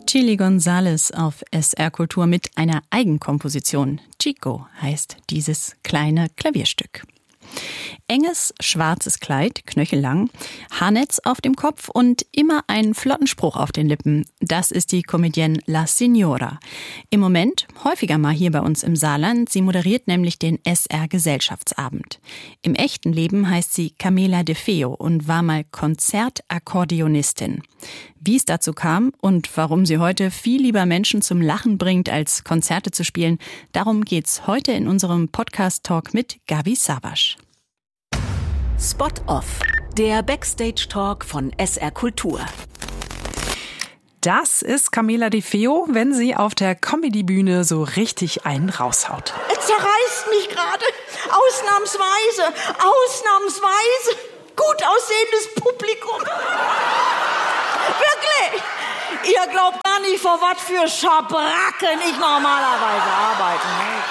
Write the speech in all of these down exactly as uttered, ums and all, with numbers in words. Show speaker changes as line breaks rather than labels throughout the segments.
Chili González auf S R Kultur mit einer Eigenkomposition. Chico heißt dieses kleine Klavierstück. Enges, schwarzes Kleid, knöchellang, Haarnetz auf dem Kopf und immer einen flotten Spruch auf den Lippen. Das ist die Comedienne La Signora. Im Moment häufiger mal hier bei uns im Saarland. Sie moderiert nämlich den S R-Gesellschaftsabend. Im echten Leben heißt sie Camela de Feo und war mal Konzertakkordeonistin. Wie es dazu kam und warum sie heute viel lieber Menschen zum Lachen bringt, als Konzerte zu spielen, darum geht's heute in unserem Podcast-Talk mit Gabi Savasch.
Spot Off, der Backstage-Talk von S R Kultur.
Das ist Camela de Feo, wenn sie auf der Comedy-Bühne so richtig einen raushaut.
Es zerreißt mich gerade. Ausnahmsweise, ausnahmsweise. Gut aussehendes Publikum. Wirklich. Ihr glaubt gar nicht, vor was für Schabracken ich normalerweise arbeite.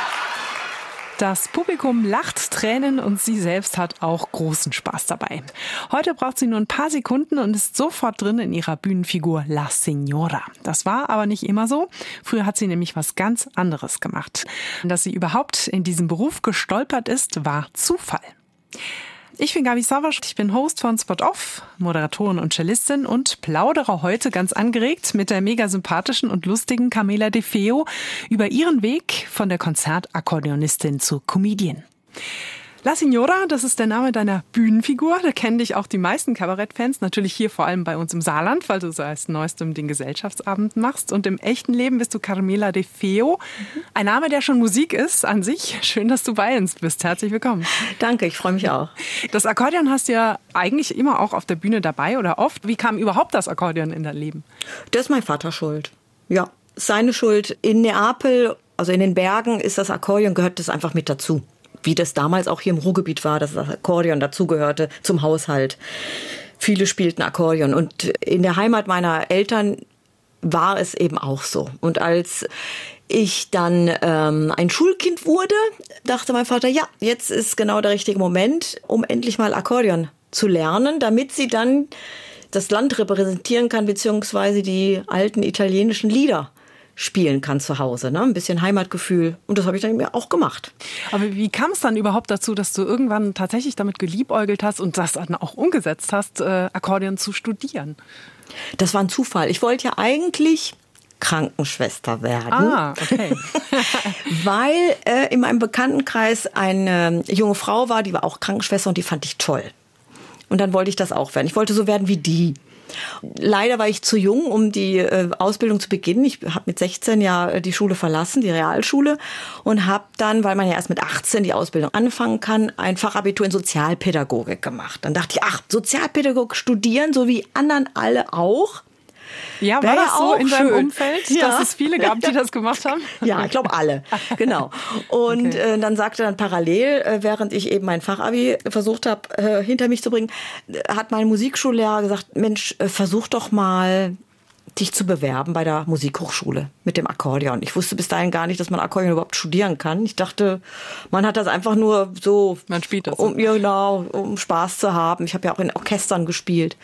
Das Publikum lacht Tränen und sie selbst hat auch großen Spaß dabei. Heute braucht sie nur ein paar Sekunden und ist sofort drin in ihrer Bühnenfigur La Signora. Das war aber nicht immer so. Früher hat sie nämlich was ganz anderes gemacht. Dass sie überhaupt in diesem Beruf gestolpert ist, war Zufall. Ich bin Gabi Savasch, ich bin Host von Spot Off, Moderatorin und Cellistin und plaudere heute ganz angeregt mit der mega sympathischen und lustigen Camela de Feo über ihren Weg von der Konzertakkordeonistin zur Comedian. La Signora, das ist der Name deiner Bühnenfigur. Da kennen dich auch die meisten Kabarettfans. Natürlich hier vor allem bei uns im Saarland, weil du seit neuestem den Gesellschaftsabend machst. Und im echten Leben bist du Camela de Feo. Mhm. Ein Name, der schon Musik ist an sich. Schön, dass du bei uns bist. Herzlich willkommen.
Danke, ich freue mich auch.
Das Akkordeon hast du ja eigentlich immer auch auf der Bühne dabei oder oft. Wie kam überhaupt das Akkordeon in dein Leben?
Das ist mein Vater schuld. Ja, seine Schuld. In Neapel, also in den Bergen, ist das Akkordeon, gehört das einfach mit dazu. Wie das damals auch hier im Ruhrgebiet war, dass das Akkordeon dazugehörte zum Haushalt. Viele spielten Akkordeon und in der Heimat meiner Eltern war es eben auch so. Und als ich dann ähm, ein Schulkind wurde, dachte mein Vater, ja, jetzt ist genau der richtige Moment, um endlich mal Akkordeon zu lernen, damit sie dann das Land repräsentieren kann, beziehungsweise die alten italienischen Lieder spielen kann zu Hause, ne? Ein bisschen Heimatgefühl. Und das habe ich dann mir auch gemacht.
Aber wie kam es dann überhaupt dazu, dass du irgendwann tatsächlich damit geliebäugelt hast und das dann auch umgesetzt hast, äh, Akkordeon zu studieren?
Das war ein Zufall. Ich wollte ja eigentlich Krankenschwester werden.
Ah, okay.
Weil äh, in meinem Bekanntenkreis eine junge Frau war, die war auch Krankenschwester und die fand ich toll. Und dann wollte ich das auch werden. Ich wollte so werden wie die. Leider war ich zu jung, um die äh, Ausbildung zu beginnen. Ich habe mit sechzehn ja die Schule verlassen, die Realschule, und habe dann, weil man ja erst mit achtzehn die Ausbildung anfangen kann, ein Fachabitur in Sozialpädagogik gemacht. Dann dachte ich, ach, Sozialpädagogik studieren, so wie anderen alle auch.
Ja, war das so in deinem Umfeld,
ja,
dass es viele gab, die das gemacht haben?
Ja, ich glaube alle, genau. Und
Okay.
äh, dann sagte dann parallel, äh, während ich eben mein Fachabi versucht habe, äh, hinter mich zu bringen, äh, hat mein Musikschullehrer gesagt, Mensch, äh, versuch doch mal, dich zu bewerben bei der Musikhochschule mit dem Akkordeon. Ich wusste bis dahin gar nicht, dass man Akkordeon überhaupt studieren kann. Ich dachte, man hat das einfach nur so,
man spielt das,
um, ja, genau, um Spaß zu haben. Ich habe ja auch in Orchestern gespielt.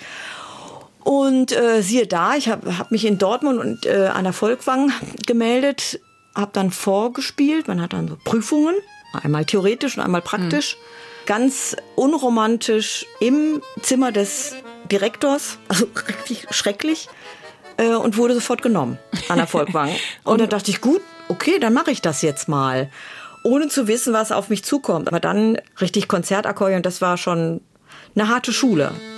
Und äh, siehe da, ich habe hab mich in Dortmund und äh, an der Volkwang gemeldet, habe dann vorgespielt. Man hat dann so Prüfungen, einmal theoretisch und einmal praktisch. Mhm. Ganz unromantisch im Zimmer des Direktors, also richtig schrecklich, äh, und wurde sofort genommen an der Volkwang. Und dann dachte ich, gut, okay, dann mache ich das jetzt mal, ohne zu wissen, was auf mich zukommt. Aber dann richtig Konzertakkordeon, das war schon eine harte Schule.